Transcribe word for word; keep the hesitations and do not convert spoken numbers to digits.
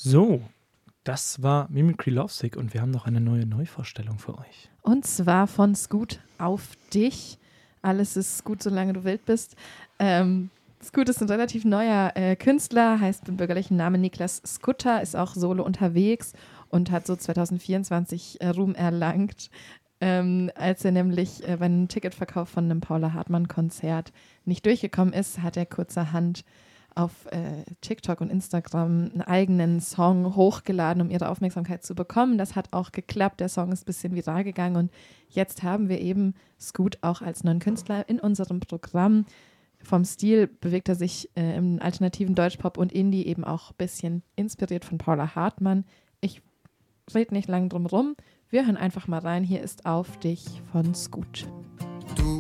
So, das war Mimicry Lovesick und wir haben noch eine neue Neuvorstellung für euch. Und zwar von Scoot auf dich. Alles ist gut, solange du wild bist. Ähm, Scoot ist ein relativ neuer äh, Künstler, heißt im bürgerlichen Namen Niklas Skutter, ist auch solo unterwegs und hat so zwanzig vierundzwanzig äh, Ruhm erlangt, ähm, als er nämlich äh, bei einem Ticketverkauf von einem Paula Hartmann-Konzert nicht durchgekommen ist, hat er kurzerhand auf äh, TikTok und Instagram einen eigenen Song hochgeladen, um ihre Aufmerksamkeit zu bekommen. Das hat auch geklappt. Der Song ist ein bisschen viral gegangen und jetzt haben wir eben Scoot auch als neuen Künstler in unserem Programm. Vom Stil bewegt er sich äh, im alternativen Deutschpop und Indie eben auch ein bisschen inspiriert von Paula Hartmann. Ich rede nicht lang drum rum. Wir hören einfach mal rein. Hier ist Auf dich von Scoot. Du